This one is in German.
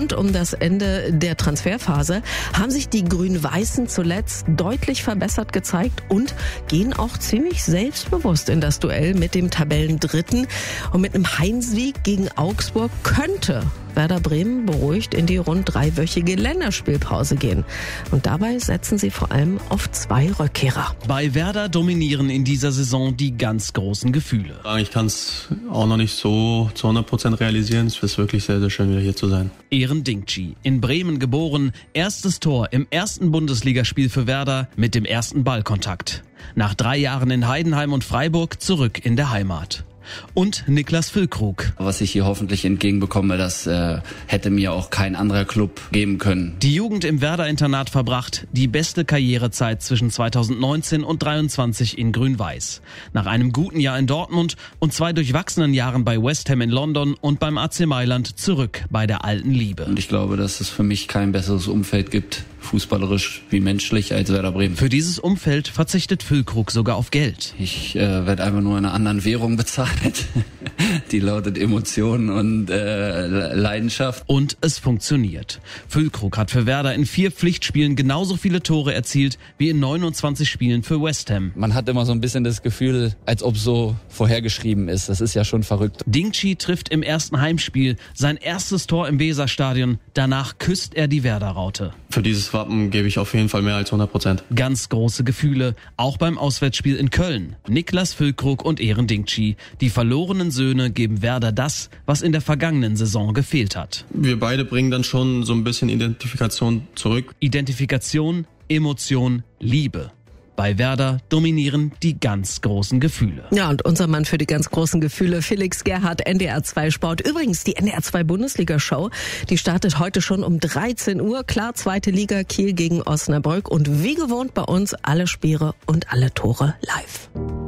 Rund um das Ende der Transferphase haben sich die Grün-Weißen zuletzt deutlich verbessert gezeigt und gehen auch ziemlich selbstbewusst in das Duell mit dem Tabellendritten. Und mit einem Heimsieg gegen Augsburg könnte Werder Bremen beruhigt in die rund 3-wöchige Länderspielpause gehen. Und dabei setzen sie vor allem auf 2 Rückkehrer. Bei Werder dominieren in dieser Saison die ganz großen Gefühle. Ich kann es auch noch nicht so zu 100% realisieren. Es ist wirklich sehr, sehr schön, wieder hier zu sein. Eren Dingchi, in Bremen geboren, erstes Tor im ersten Bundesligaspiel für Werder mit dem ersten Ballkontakt. Nach 3 Jahren in Heidenheim und Freiburg zurück in der Heimat. Und Niklas Füllkrug. Was ich hier hoffentlich entgegenbekomme, das hätte mir auch kein anderer Club geben können. Die Jugend im Werder-Internat verbracht, die beste Karrierezeit zwischen 2019 und 23 in Grün-Weiß. Nach einem guten Jahr in Dortmund und 2 durchwachsenen Jahren bei West Ham in London und beim AC Mailand zurück bei der alten Liebe. Und ich glaube, dass es für mich kein besseres Umfeld gibt, fußballerisch wie menschlich, als Werder Bremen. Für dieses Umfeld verzichtet Füllkrug sogar auf Geld. Ich werde einfach nur in einer anderen Währung bezahlt. Die lautet Emotionen und Leidenschaft. Und es funktioniert. Füllkrug hat für Werder in 4 Pflichtspielen genauso viele Tore erzielt wie in 29 Spielen für West Ham. Man hat immer so ein bisschen das Gefühl, als ob so vorhergeschrieben ist. Das ist ja schon verrückt. Dingchi trifft im ersten Heimspiel sein erstes Tor im Weserstadion. Danach küsst er die Werder-Raute. Für dieses Wappen gebe ich auf jeden Fall mehr als 100%. Ganz große Gefühle, auch beim Auswärtsspiel in Köln. Niklas Füllkrug und Eren Dingchi. Die verlorenen Söhne geben Werder das, was in der vergangenen Saison gefehlt hat. Wir beide bringen dann schon so ein bisschen Identifikation zurück. Identifikation, Emotion, Liebe. Bei Werder dominieren die ganz großen Gefühle. Ja, und unser Mann für die ganz großen Gefühle, Felix Gerhardt, NDR 2 Sport. Übrigens, die NDR 2 Bundesliga-Show, die startet heute schon um 13 Uhr. Klar, 2. Liga, Kiel gegen Osnabrück. Und wie gewohnt bei uns alle Spiele und alle Tore live.